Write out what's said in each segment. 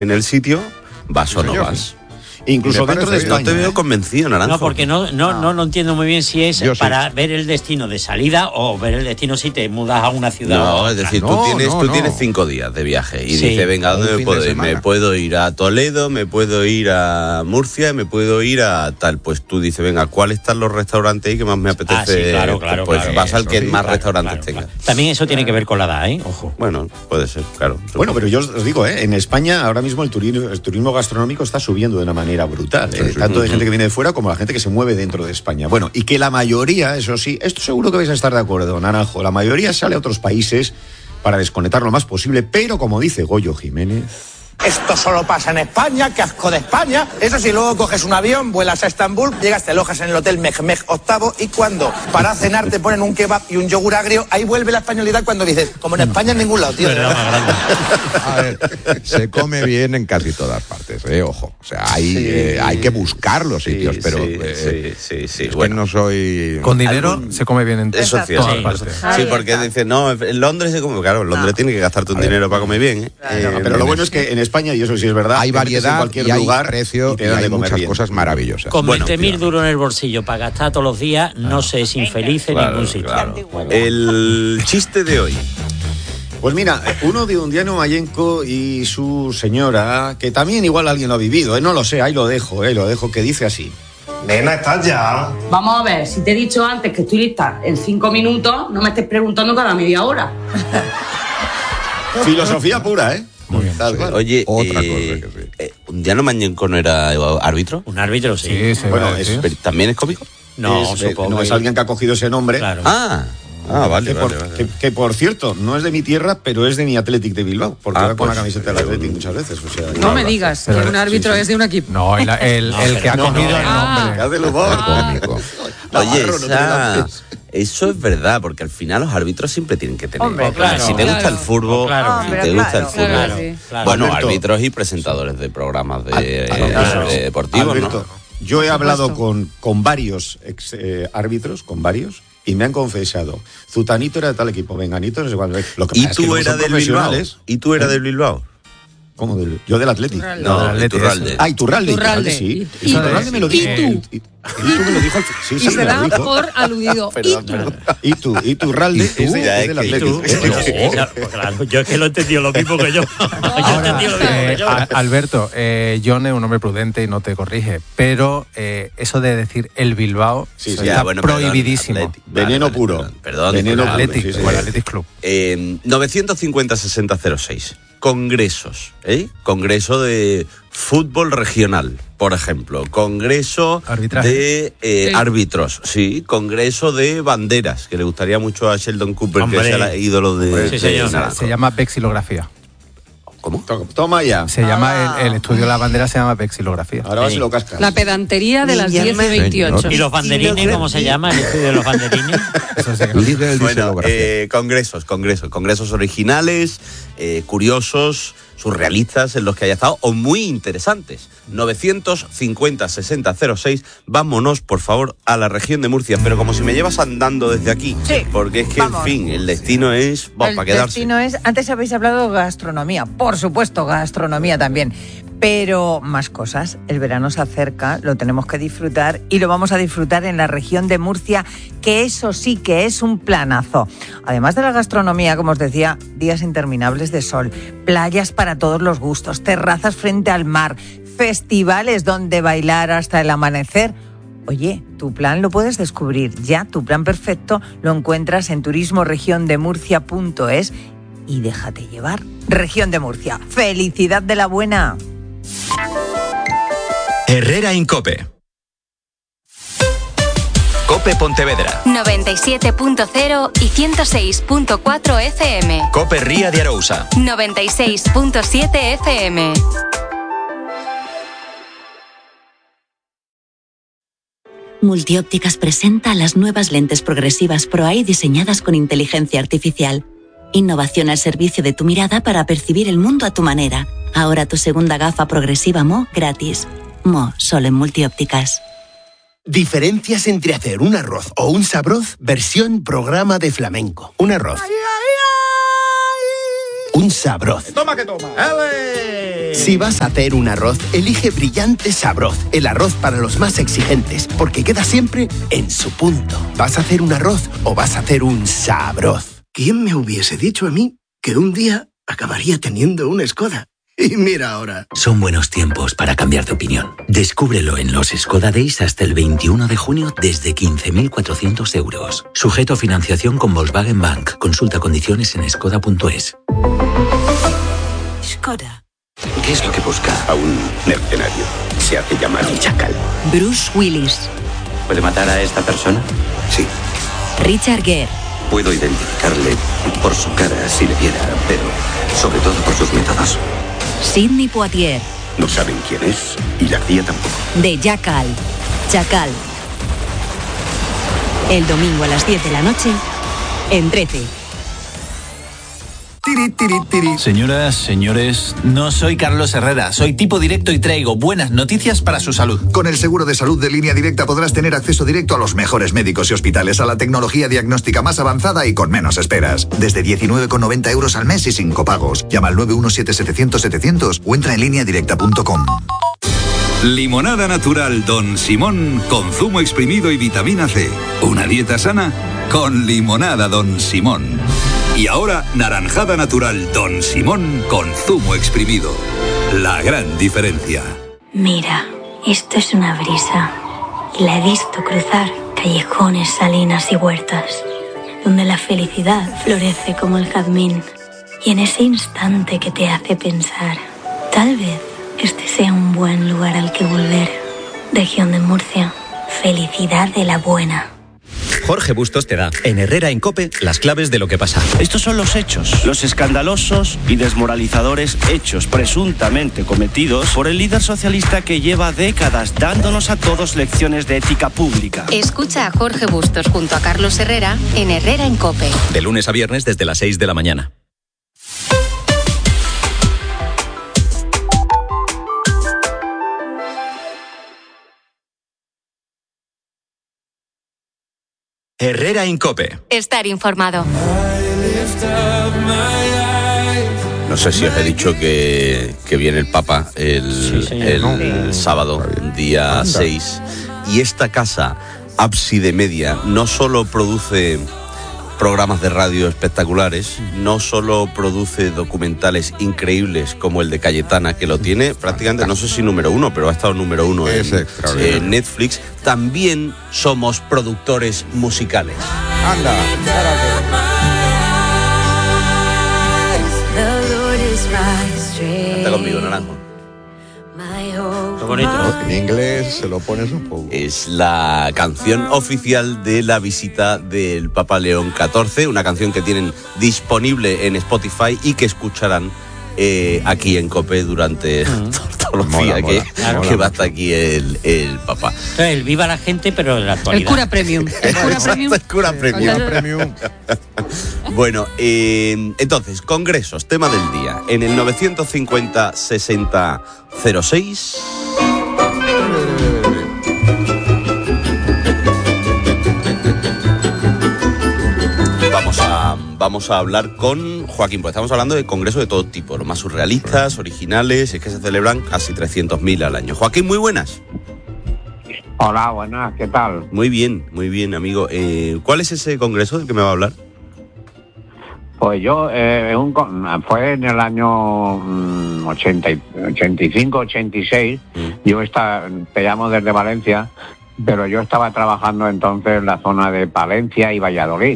en el sitio, vas o no vas. Incluso dentro de España. No te veo convencido, Naranjo. No, porque no entiendo muy bien si es para ver el destino de salida o ver el destino si te mudas a una ciudad. No, es decir, tú tienes 5 días de viaje y dices, venga, ¿dónde me puedo ir? Me puedo ir a Toledo, me puedo ir a Murcia, me puedo ir a tal. Pues tú dices, venga, ¿cuáles están los restaurantes ahí que más me apetece? Sí, claro. Pues vas al que más restaurantes tenga. También eso tiene que ver con la edad, ¿eh? Ojo. Bueno, puede ser, claro. Bueno, pero yo os digo, en España ahora mismo el turismo gastronómico está subiendo de una manera brutal, tanto de gente que viene de fuera como la gente que se mueve dentro de España. Bueno, y que la mayoría, eso sí, esto seguro que vais a estar de acuerdo, Naranjo, la mayoría sale a otros países para desconectar lo más posible, pero como dice Goyo Jiménez... Esto solo pasa en España, qué asco de España. Eso sí, luego coges un avión, vuelas a Estambul, llegas, te alojas en el hotel Mehmed VIII y cuando para cenar te ponen un kebab y un yogur agrio, ahí vuelve la españolidad cuando dices, como en España en ningún lado, tío. A ver, se come bien en casi todas partes, ojo. O sea, hay que buscar los sitios, pero sí. Bueno, no soy... Con dinero se come bien en todas partes. Sí, porque dicen, no, en Londres se come... Claro, en Londres tiene que gastarte un dinero para comer bien. Pero lo bueno es que en España, y eso sí es verdad, hay variedad, en cualquier y hay lugar precio, y hay muchas cosas maravillosas. Con 20.000 duros en el bolsillo para gastar todos los días, no se es infeliz en ningún sitio. Claro. El chiste de hoy. Pues mira, uno de Undiano Mayenco y su señora, que también igual alguien lo ha vivido, no lo sé, ahí lo dejo, que dice así. Nena, ¿estás ya? Vamos a ver, si te he dicho antes que estoy lista en 5 minutos, no me estés preguntando cada media hora. Filosofía pura, ¿eh? Muy bien. Oye, otra cosa que sí. ¿Undiano Mayenco no era árbitro? Un árbitro, sí. Bueno, ¿también es cómico? No, supongo. No es alguien que ha cogido ese nombre. Claro. Vale. Que por cierto, no es de mi tierra, pero es de mi Athletic de Bilbao, porque va con la camiseta del Athletic muchas veces. O sea, no me digas que un árbitro es de un equipo. No, el que ha cogido el nombre. Haz el humor. Cómico. Oye, eso es verdad, porque al final los árbitros siempre tienen que tener. Hombre, claro, si te gusta el fútbol, bueno, Alberto, árbitros y presentadores de programas deportivos, Alberto, ¿no? Yo he hablado con varios árbitros, y me han confesado, Zutanito era de tal equipo, Venganito no sé cuál. ¿Y tú eras del Bilbao? ¿Y tú eras del Bilbao? ¿Cómo? Yo del Athletic. No, Iturralde. Iturralde, sí. Iturralde me lo dijo. ¿Y tú me lo dijo? Sí, y se da por aludido. Perdón. Iturralde es del Athletic. Claro, yo es que lo he entendido lo mismo que yo. Alberto, John es un hombre prudente y no te corrige, pero eso de decir el Bilbao está prohibidísimo. Veneno puro. Perdón. Veneno Athletic, o el Athletic Club. 950-6006. Congresos, Congreso de fútbol regional, por ejemplo. Congreso de árbitros, sí. Congreso de banderas, que le gustaría mucho a Sheldon Cooper, que sea el ídolo de... Sí, señor. Se llama vexilografía. ¿Cómo? Toma ya. Se llama el estudio de la bandera se llama vexilografía. Ahora vas y lo cascas. La pedantería de las 10:28. ¿Y los banderines, cómo se llama el estudio de los banderines? Congresos originales, curiosos, surrealistas en los que haya estado, o muy interesantes. 950-6006. Vámonos, por favor, a la región de Murcia. Pero como si me llevas andando desde aquí. Sí, porque es que, vamos. en fin, el destino es para quedarse. El destino es... Antes habéis hablado de gastronomía. Por supuesto, gastronomía también. Pero más cosas. El verano se acerca, lo tenemos que disfrutar y lo vamos a disfrutar en la región de Murcia, que eso sí que es un planazo. Además de la gastronomía, como os decía, días interminables de sol, playas para todos los gustos, terrazas frente al mar, festivales donde bailar hasta el amanecer. Oye, tu plan lo puedes descubrir ya. Tu plan perfecto lo encuentras en turismoregiondemurcia.es y déjate llevar. Región de Murcia. ¡Felicidad de la buena! Herrera Incope. Cope Pontevedra. 97.0 y 106.4 FM. Cope Ría de Arousa. 96.7 FM. Multiópticas presenta las nuevas lentes progresivas ProEye diseñadas con inteligencia artificial. Innovación al servicio de tu mirada para percibir el mundo a tu manera. Ahora tu segunda gafa progresiva Mo gratis. Mo, solo en Multiópticas. Diferencias entre hacer un arroz o un sabroz versión programa de flamenco. Un arroz un Sabroz. ¡Toma que toma! ¡Ale! Si vas a hacer un arroz, elige Brillante Sabroz, el arroz para los más exigentes, porque queda siempre en su punto. ¿Vas a hacer un arroz o vas a hacer un Sabroz? ¿Quién me hubiese dicho a mí que un día acabaría teniendo una Skoda? Y mira ahora. Son buenos tiempos para cambiar de opinión. Descúbrelo en los Skoda Days hasta el 21 de junio desde 15.400 euros. Sujeto a financiación con Volkswagen Bank. Consulta condiciones en skoda.es. Skoda. ¿Qué es lo que busca? A un mercenario. Se hace llamar Chacal. Bruce Willis. ¿Puede matar a esta persona? Sí. Richard Gere. Puedo identificarle por su cara si le viera, pero sobre todo por sus métodos. Sidney Poitier. No saben quién es y la CIA tampoco. De Chacal. Chacal. El domingo a las 10 de la noche en 13. Señoras, señores, no soy Carlos Herrera, soy tipo directo y traigo buenas noticias para su salud. Con el seguro de salud de Línea Directa podrás tener acceso directo a los mejores médicos y hospitales, a la tecnología diagnóstica más avanzada y con menos esperas. Desde 19,90 euros al mes y sin copagos. Llama al 917-700-700 o entra en lineadirecta.com. Limonada natural Don Simón con zumo exprimido y vitamina C. Una dieta sana con limonada Don Simón. Y ahora, naranjada natural Don Simón con zumo exprimido. La gran diferencia. Mira, esto es una brisa. Y la he visto cruzar callejones, salinas y huertas, donde la felicidad florece como el jazmín. Y en ese instante que te hace pensar, tal vez este sea un buen lugar al que volver. Región de Murcia, felicidad de la buena. Jorge Bustos te da, en Herrera en COPE, las claves de lo que pasa. Estos son los hechos, los escandalosos y desmoralizadores hechos presuntamente cometidos por el líder socialista que lleva décadas dándonos a todos lecciones de ética pública. Escucha a Jorge Bustos junto a Carlos Herrera en Herrera en COPE. De lunes a viernes desde las 6 de la mañana. Herrera en COPE. Estar informado. No sé si os he dicho que viene el Papa el sábado, día 6. Y esta casa, Ábside Media, no solo produce programas de radio espectaculares, no solo produce documentales increíbles como el de Cayetana, que lo tiene prácticamente, no sé si número 1, pero ha estado número 1 en Netflix. También somos productores musicales. Anda, Canta conmigo, Naranjo. Qué bonito. En inglés se lo pones un poco. Es la canción oficial de la visita del Papa León XIV, una canción que tienen disponible en Spotify y que escucharán aquí en COPE durante todos los días que va hasta aquí el Papa. El viva la gente, pero de la actualidad. El cura premium. El cura premium. Bueno, entonces, congresos, tema del día. En el 950-60-06... Vamos a hablar con Joaquín, pues estamos hablando de congresos de todo tipo, los más surrealistas, originales, es que se celebran casi 300.000 al año. Joaquín, muy buenas. Hola, buenas, ¿qué tal? Muy bien, amigo. ¿Cuál es ese congreso del que me va a hablar? Pues yo, fue en el año 85, 86, yo te llamo desde Valencia, pero yo estaba trabajando entonces en la zona de Palencia y Valladolid.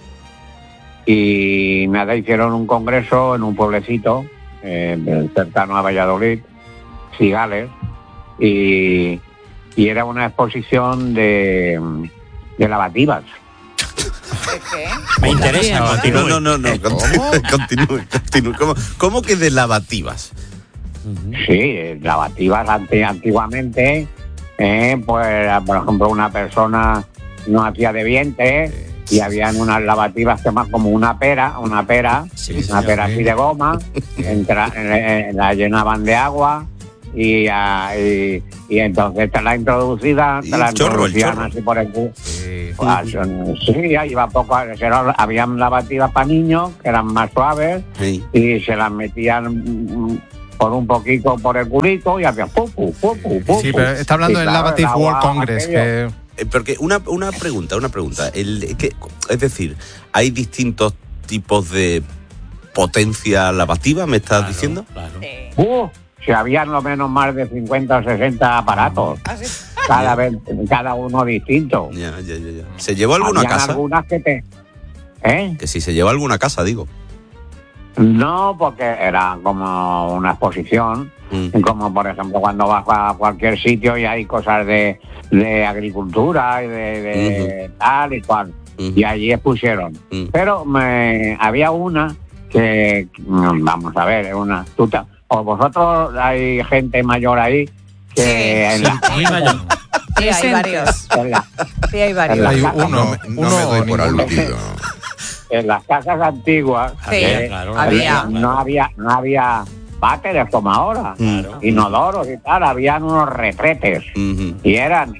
Y nada, hicieron un congreso en un pueblecito cercano a Valladolid, Cigales, y era una exposición de lavativas. ¿Qué? Me interesa. Continúe. No. Continúe. ¿Cómo que de lavativas? Sí, lavativas antiguamente, pues por ejemplo una persona no hacía de vientre. Y habían unas lavativas que más como una pera así de goma, la llenaban de agua, y entonces te la introducían así por el culo. Sí, ahí iba poco, habían lavativas para niños que eran más suaves y se las metían por un poquito por el culito y hacía pupu. Sí, pero está hablando del Lavative World Congress. Porque una pregunta. Es decir, ¿hay distintos tipos de potencia lavativa, me estás diciendo? Claro. Si habían lo menos más de 50 o 60 aparatos. Cada uno distinto. Ya. ¿Se llevó alguna a casa? Algunas que Que si se llevó alguna a casa, digo. No, porque era como una exposición, como por ejemplo cuando vas a cualquier sitio y hay cosas de agricultura y de tal y cual, y allí expusieron. Pero había una que, vamos a ver, o vosotros hay gente mayor ahí que muy mayor. Sí, hay varios. Sí, hay varios. Hay uno me doy por aludido. En las casas antiguas no había váteres como ahora, inodoros y tal, habían unos retretes y eran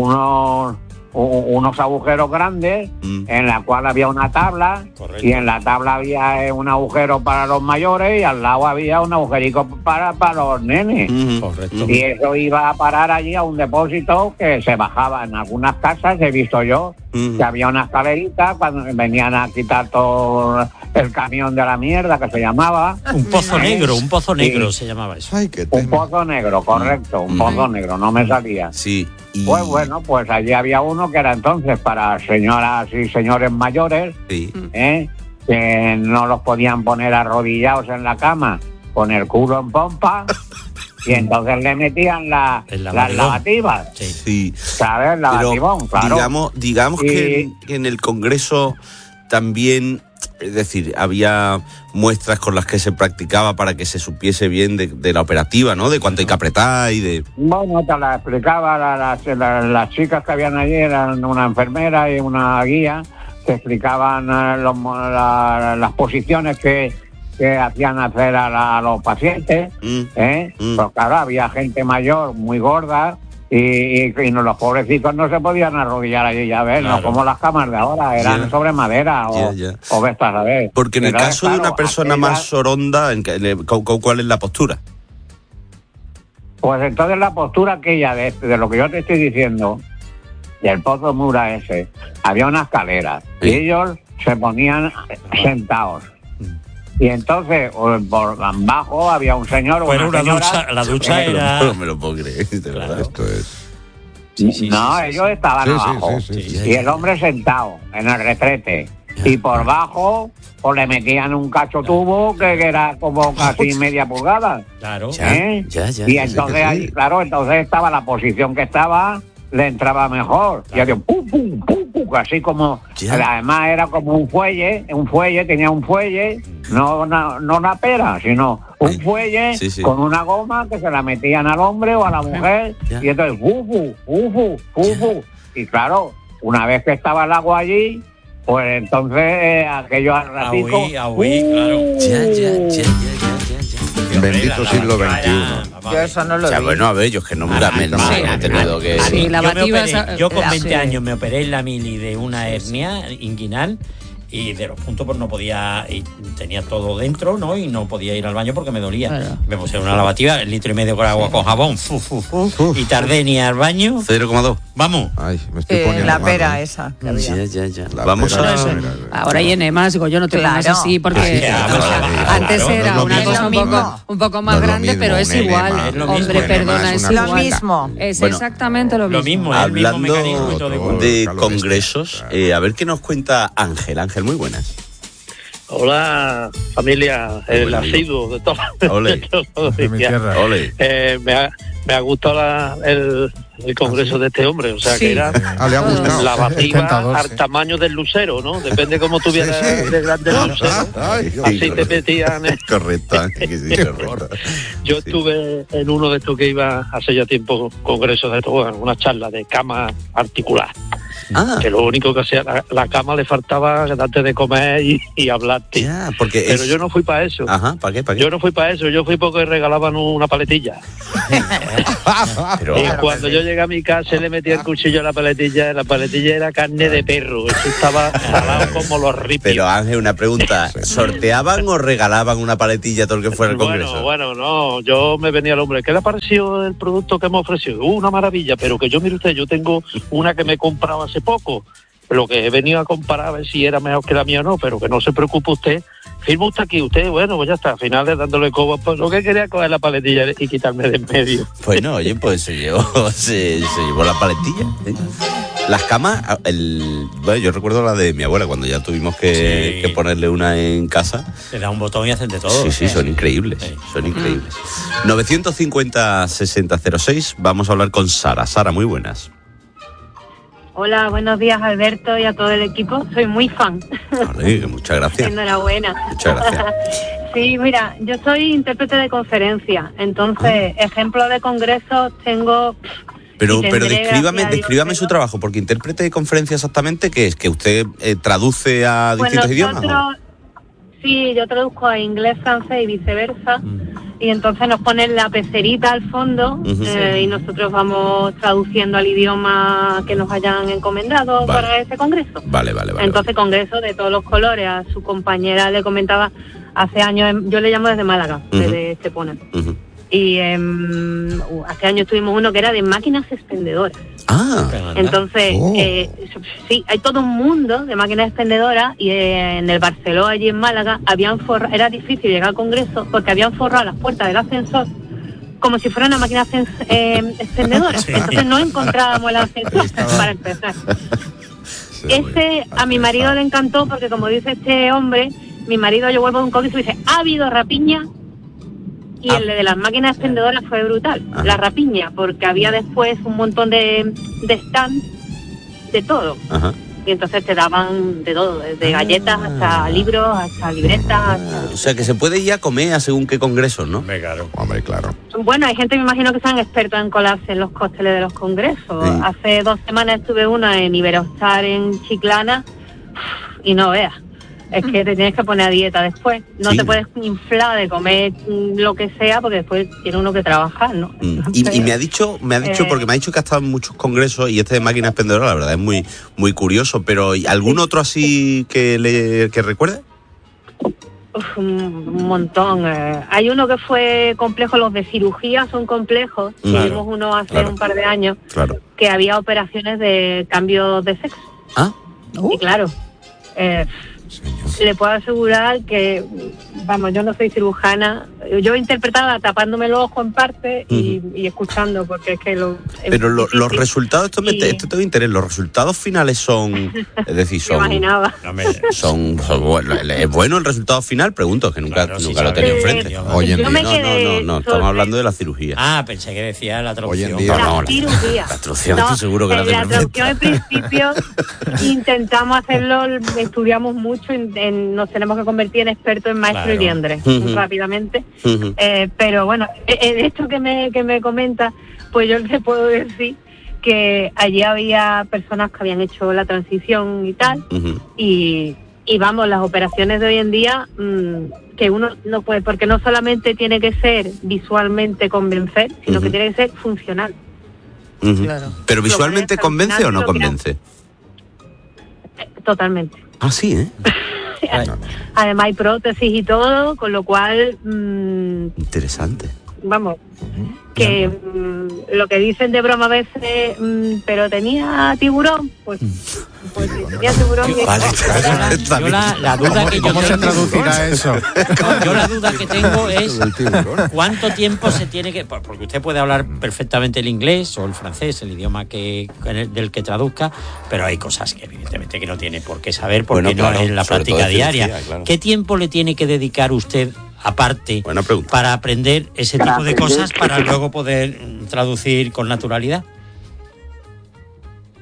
unos agujeros grandes en la cual había una tabla. Correcto. Y en la tabla había un agujero para los mayores y al lado había un agujerico para los nenes. Correcto. Y eso iba a parar allí a un depósito que se bajaba en algunas casas, he visto yo, que había una escalerita cuando venían a quitar todo el camión de la mierda que se llamaba. Un pozo negro se llamaba eso. Ay, un pozo negro, correcto, un pozo negro, no me salía. Sí. Pues bueno, pues allí había uno que era entonces para señoras y señores mayores, que no los podían poner arrodillados en la cama con el culo en pompa y entonces le metían las lavativas. Sí. ¿Sabes? Lavativón, claro. Digamos que en el Congreso también, es decir, había muestras con las que se practicaba para que se supiese bien de la operativa, ¿no? De cuánto hay que apretar y de... Bueno, te la explicaba las chicas que habían allí, eran una enfermera y una guía, que explicaban las posiciones que hacían hacer a los pacientes, Pues claro, había gente mayor, muy gorda, y los pobrecitos no se podían arrodillar allí, ya ves, no como las camas de ahora, eran sobre madera o ves a ver. Porque en el caso de una persona más soronda, ¿cuál es la postura? Pues entonces la postura aquella de lo que yo te estoy diciendo, del pozo Mura ese, había una escalera y ellos se ponían sentados. Y entonces, por abajo había un señor o una señora... La ducha era... No me lo puedo creer, de verdad. Esto es... Ellos estaban abajo. Y el hombre sentado en el retrete. Y por bajo, pues le metían un cacho tubo que era como casi media pulgada. Claro. Y entonces ahí, claro, entonces estaba la posición que estaba, le entraba mejor. Y hacía pum, pum, pum, pum, así como... Además era como un fuelle, tenía un fuelle, no una pera, sino un fuelle con una goma que se la metían al hombre o a la mujer, y entonces fufu. Y claro, una vez que estaba el agua allí, pues entonces aquello al ratico... Bendito siglo XXI. Yo eso no lo vi. Bueno, a ver, yo es que no me he tenido que... Yo con 20 años me operé en la mili de una hernia inguinal y de los puntos pues no podía, y tenía todo dentro, ¿no? Y no podía ir al baño porque me dolía. Claro. Me puse una lavativa, 1,5 litros con agua con jabón, y tardé ni al baño. 0,2. Vamos. Ay, me estoy poniendo la pera esa. Ya. Vamos a ver. Ahora hay enemas, digo, yo no tengo más así porque antes era una cosa un poco más grande, pero es igual. Hombre, perdona, es igual. Lo mismo. Es exactamente lo mismo. Hablando de congresos, a ver qué nos cuenta Ángel. Ángel, muy buenas. Hola, familia, el asiduo de todo. De mi tierra. Me ha gustado el congreso de este hombre, o sea que era lavativa al tamaño del lucero, ¿no? Depende cómo tuvieras de grande el lucero. Así te metían. Correcto. Yo estuve en uno de estos que iba hace ya tiempo, congreso de esto, una charla de cama articular. Que lo único que hacía, la cama le faltaba darte de comer y hablarte. Pero yo no fui para eso. Ajá, ¿para qué? Yo no fui para eso, yo fui porque regalaban una paletilla. Y cuando yo llegué a mi casa le metí el cuchillo a la paletilla era carne de perro, eso estaba salado como los ripios. Pero Ángel, una pregunta, ¿sorteaban o regalaban una paletilla a todo el que fuera al Congreso? Bueno, no, yo me venía al hombre, ¿qué le pareció el producto que me ofreció? Una maravilla, pero que yo, mire usted, yo tengo una que me he comprado hace poco, lo que he venido a comparar a ver si era mejor que la mía o no, pero que no se preocupe usted, firma usted aquí, usted, bueno, pues ya está, al final dándole coba, pues lo que quería coger la paletilla y quitarme de en medio. Bueno, oye, pues se llevó la paletilla, ¿eh? Las camas, bueno, yo recuerdo la de mi abuela, cuando ya tuvimos que ponerle una en casa. Le da un botón y hacen de todo. Sí, son increíbles, son increíbles. 950-6006, vamos a hablar con Sara. Sara, muy buenas. Hola, buenos días Alberto y a todo el equipo, soy muy fan. Vale, muchas gracias. Enhorabuena. Muchas gracias. Sí, mira, yo soy intérprete de conferencia, entonces ejemplos de congresos tengo... Pero descríbame su trabajo, porque intérprete de conferencia exactamente, ¿qué es? ¿Que usted traduce a distintos idiomas? Sí, yo traduzco a inglés, francés y viceversa, y entonces nos ponen la pecerita al fondo y nosotros vamos traduciendo al idioma que nos hayan encomendado para ese congreso. Vale. Entonces congreso de todos los colores. A su compañera le comentaba hace años, yo le llamo desde Málaga, desde Estepona. Y hace años tuvimos uno que era de máquinas expendedoras. Entonces, sí, hay todo un mundo de máquinas expendedoras y en el Barceló, allí en Málaga, era difícil llegar al congreso porque habían forrado las puertas del ascensor como si fuera una máquina expendedora. Entonces no encontrábamos el ascensor para empezar. A mi marido le encantó porque, como dice este hombre, mi marido, yo vuelvo a un congreso y dice, ¿ha habido rapiña? Y el de las máquinas expendedoras fue brutal, la rapiña, porque había después un montón de stands de todo. Y entonces te daban de todo, desde galletas hasta libros, hasta libretas. O sea, que se puede ir a comer a según qué congresos, ¿no? Hombre, claro. Bueno, hay gente, me imagino, que sean expertos en colarse en los cócteles de los congresos. Sí. Hace 2 semanas estuve en Iberostar en Chiclana y no veas. Es que te tienes que poner a dieta después. No te puedes inflar de comer lo que sea porque después tiene uno que trabajar, ¿no? Entonces, y me ha dicho porque me ha dicho que ha estado en muchos congresos y este de máquina expendedora, la verdad es muy, muy curioso. Pero ¿algún otro así que recuerde? Un montón. Hay uno que fue complejo, los de cirugía son complejos. Tuvimos uno hace un par de años que había operaciones de cambio de sexo. Y claro, le puedo asegurar que, vamos, yo no soy cirujana, yo interpretaba tapándome los ojos en parte y escuchando, porque es que Pero los resultados, esto tengo interés, los resultados finales son, es decir, son... ¿Es bueno el resultado final? Pregunto, que nunca lo he tenido enfrente. Hoy en día. No, estamos hablando de la cirugía. Pensé que decía la traducción. Hoy en día. La cirugía. La traducción, estoy seguro que la tengo enfrente. La traducción, en principio, intentamos hacerlo, estudiamos mucho, nos tenemos que convertir en expertos en maestro y liendre rápidamente. Pero bueno, esto que me comenta, pues yo le puedo decir que allí había personas que habían hecho la transición y tal, y vamos, las operaciones de hoy en día, que uno no puede, porque no solamente tiene que ser visualmente convencer, sino que tiene que ser funcional. ¿Pero visualmente convence o no convence? Totalmente. Sí, ¿eh? Además hay prótesis y todo, con lo cual... Interesante. Vamos, que lo que dicen de broma a veces, pero tenía tiburón, pues tenía tiburón. Yo la duda que yo ¿Cómo se traducirá eso? Yo la duda que tengo es cuánto tiempo se tiene que... Porque usted puede hablar perfectamente el inglés o el francés, el idioma del que traduzca, pero hay cosas que evidentemente que no tiene por qué saber porque no es la práctica diaria. ¿Qué tiempo le tiene que dedicar usted aparte para aprender ese tipo de cosas para luego poder traducir con naturalidad?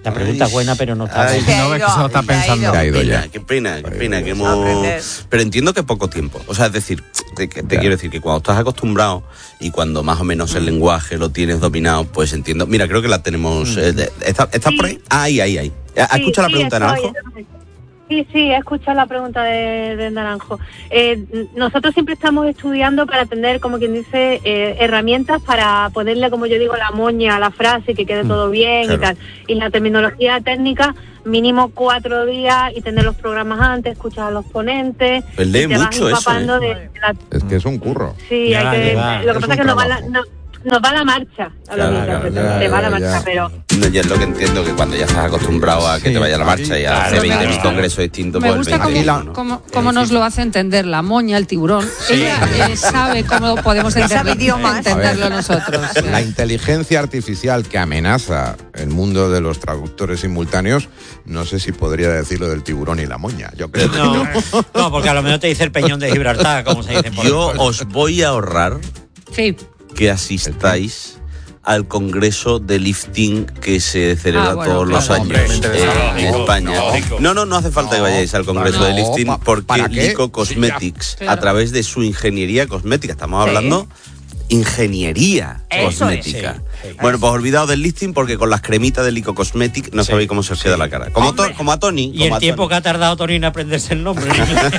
La pregunta es buena, pero no está. No, es que se lo está pensando. Qué pena que hemos... Pero entiendo que poco tiempo. O sea, es decir, te quiero decir que cuando estás acostumbrado y cuando más o menos el lenguaje lo tienes dominado, pues entiendo. Mira, creo que la tenemos... ¿Estás por ahí? Ahí. ¿Has escuchado la pregunta de Naranjo? Sí, he escuchado la pregunta de Naranjo. Nosotros siempre estamos estudiando para tener, como quien dice, herramientas para ponerle, como yo digo, la moña a la frase, que quede todo bien y tal. Y la terminología técnica, mínimo 4 días y tener los programas antes, escuchar a los ponentes. Pues lee mucho eso. Es que es un curro. Sí, lo que pasa es que nos va la marcha a los intérpretes, te va la marcha, pero... No, ya es lo que entiendo, que cuando ya estás acostumbrado a que te vaya la marcha y a hacer 20.000 congresos distintos, me gusta cómo nos lo hace entender la moña, el tiburón. Ella sabe cómo podemos entenderlo nosotros. La inteligencia artificial que amenaza el mundo de los traductores simultáneos, no sé si podría decirlo del tiburón y la moña. Yo creo que no, porque a lo mejor te dice el peñón de Gibraltar, como se dice por Yo os voy a ahorrar que asistáis al congreso de lifting que se celebra todos los años en España. No hace falta que vayáis al congreso de lifting, porque Lico Cosmetics, a través de su ingeniería cosmética, estamos hablando ingeniería cosmética. Bueno, pues olvidado del lifting, porque con las cremitas de Lico Cosmetics no sabéis cómo se os queda la cara. Como a Tony. Y el tiempo que ha tardado Tony en aprenderse el nombre.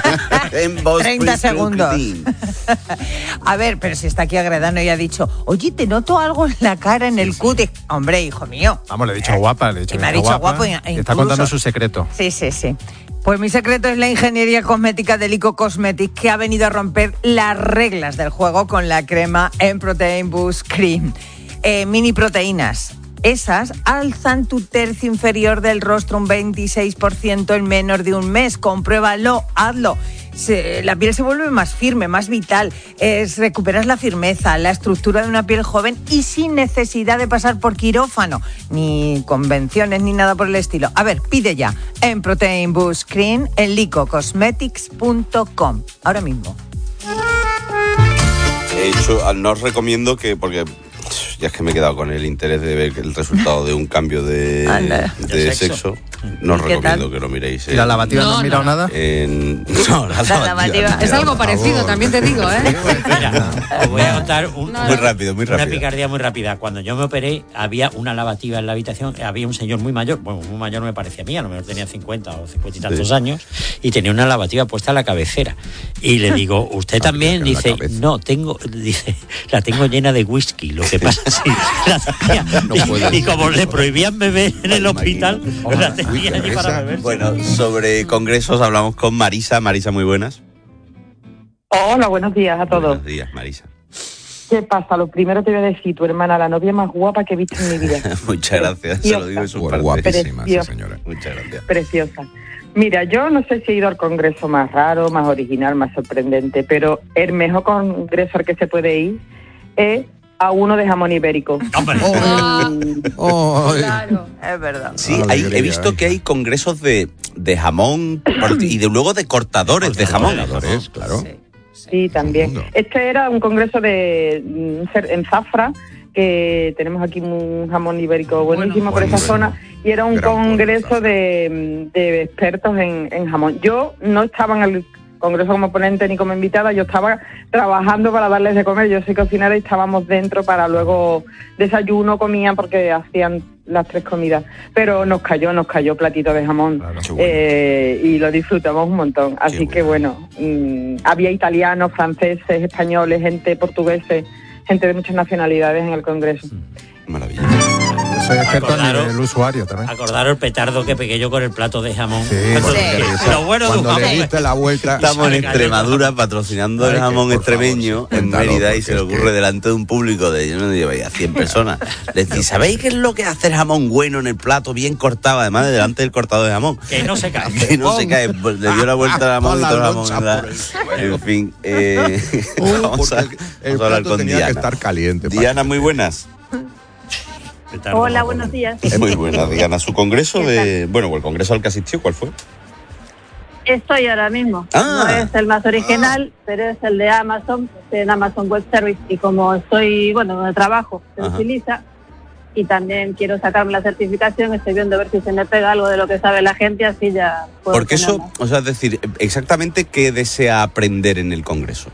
30 segundos. A ver, pero si está aquí Agredano y ha dicho, oye, te noto algo en la cara, en el cutis. Hombre, hijo mío. Vamos, le he dicho guapa. Y me ha dicho guapo. Está contando su secreto. Sí. Pues mi secreto es la ingeniería cosmética de Lico Cosmetics, que ha venido a romper las reglas del juego con la crema M-Protein Boost Cream. Mini proteínas. Esas alzan tu tercio inferior del rostro un 26% en menos de un mes. Compruébalo, hazlo. La piel se vuelve más firme, más vital. Recuperas la firmeza, la estructura de una piel joven y sin necesidad de pasar por quirófano, ni convenciones, ni nada por el estilo. A ver, pide ya en Protein Boost Cream en licocosmetics.com. Ahora mismo. No os recomiendo que, porque ya es que me he quedado con el interés de ver el resultado de un cambio de sexo. No os recomiendo que lo miréis. ¿Y la lavativa no has mirado nada? No, la lavativa. Es algo parecido, también te digo, ¿eh? Mira, os voy a contar muy rápido. Una picardía muy rápida. Cuando yo me operé, había una lavativa en la habitación. Había un señor muy mayor, bueno, muy mayor no me parecía a mí, a lo mejor tenía 50 o 50 y tantos años, y tenía una lavativa puesta a la cabecera. Y le digo, ¿usted también? Dice, no, la tengo llena de whisky. Lo que pasa es que la tenía. Y como le prohibían beber en el hospital, la tenía allí para beber. Bueno, sobre congresos hablamos con Marisa. Marisa, muy buenas. Hola, buenos días a todos. Buenos días, Marisa. ¿Qué pasa? Lo primero te voy a decir, tu hermana, la novia más guapa que he visto en mi vida. Muchas gracias, se lo digo en su parte. Guapísima, sí, señora. Muchas gracias. Preciosa. Mira, yo no sé si he ido al congreso más raro, más original, más sorprendente, pero el mejor congreso al que se puede ir es a uno de jamón ibérico. Claro, es verdad. Sí, he visto que hay congresos de jamón y luego de cortadores de jamón. Claro. Sí, también. Este era un congreso en Zafra, que tenemos aquí un jamón ibérico buenísimo por esa zona, y era un congreso de expertos en jamón. Yo no estaba en el congreso como ponente ni como invitada, yo estaba trabajando para darles de comer. Yo soy cocinera y estábamos dentro para luego desayuno, comían, porque hacían las 3 comidas, pero nos cayó platito de jamón, claro, y lo disfrutamos un montón. Así que bueno, había italianos, franceses, españoles, gente portuguesa, gente de muchas nacionalidades en el congreso. Maravilla. Soy experto en el usuario también. Acordaros el petardo que pegué yo con el plato de jamón. Sí, Lo bueno cuando de un le jamón. diste la vuelta. Estamos en Extremadura patrocinando el jamón extremeño en Mérida, y se le ocurre delante de un público de, yo no llevaría 100 personas. Les dice, ¿sabéis qué es lo que hace el jamón bueno en el plato, bien cortado, además de delante del cortado de jamón? Que no se cae. Que no se cae. Le dio la vuelta al jamón y todo el jamón. En fin, vamos a hablar con tenía Diana. Que estar caliente. Diana, muy buenas. Hola, buenos días. Muy buena, Diana. Su congreso el congreso al que asistió, ¿cuál fue? Estoy ahora mismo. No es el más original, pero es el de Amazon, en Amazon Web Service. Y como estoy, donde trabajo, se utiliza, y también quiero sacarme la certificación, estoy viendo a ver si se me pega algo de lo que sabe la gente, así ya puedo. Porque eso, o sea, es decir, exactamente qué desea aprender en el Congreso.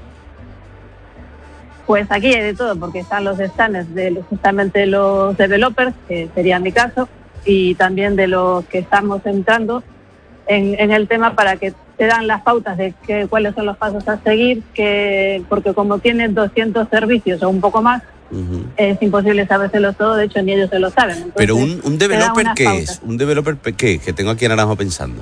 Pues aquí hay de todo, porque están los stands de justamente los developers, que sería mi caso, y también de los que estamos entrando en el tema para que te dan las pautas de cuáles son los pasos a seguir, porque como tienen 200 servicios o un poco más, es imposible sabérselos todo, de hecho ni ellos se lo saben. Entonces, pero un developer, ¿qué es? ¿Un developer qué? Que tengo aquí en Naranjo pensando.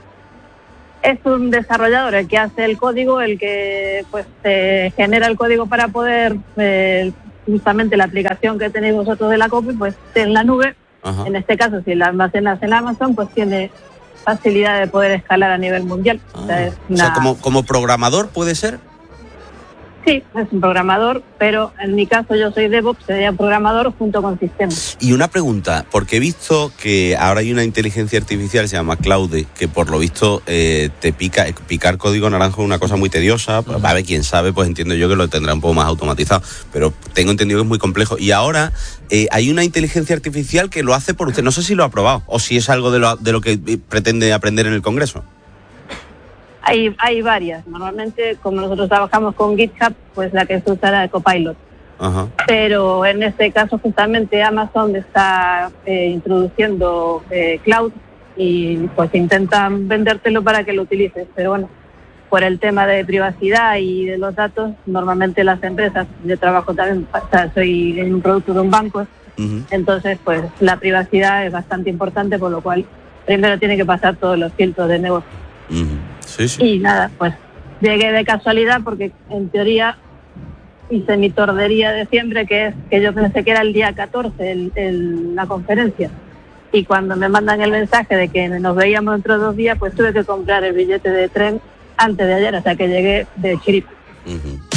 Es un desarrollador el que hace el código, el que pues genera el código para poder, justamente la aplicación que tenéis vosotros de la copy, pues en la nube. Ajá. En este caso, si la almacenas en Amazon, pues tiene facilidad de poder escalar a nivel mundial. O sea, como programador puede ser. Sí, es un programador, pero en mi caso yo soy DevOps, sería programador junto con sistemas. Y una pregunta, porque he visto que ahora hay una inteligencia artificial, se llama Claude, que por lo visto te picar código naranjo es una cosa muy tediosa. A ver, quién sabe, pues entiendo yo que lo tendrá un poco más automatizado, pero tengo entendido que es muy complejo. Y ahora hay una inteligencia artificial que lo hace por usted. No sé si lo ha probado o si es algo de lo que pretende aprender en el Congreso. Hay varias. Normalmente, como nosotros trabajamos con GitHub, pues la que se usa era de Copilot. Ajá. Pero en este caso, justamente Amazon está introduciendo Cloud y pues intentan vendértelo para que lo utilices. Pero bueno, por el tema de privacidad y de los datos, normalmente las empresas, yo trabajo también, o sea, soy en un producto de un banco, entonces pues la privacidad es bastante importante, por lo cual primero tiene que pasar todos los filtros de negocio. Sí, sí. Y nada, pues llegué de casualidad porque en teoría hice mi tordería de siempre, que es que yo pensé que era el día 14 la conferencia, y cuando me mandan el mensaje de que nos veíamos dentro de 2 días, pues tuve que comprar el billete de tren antes de ayer, o sea que llegué de chiripa.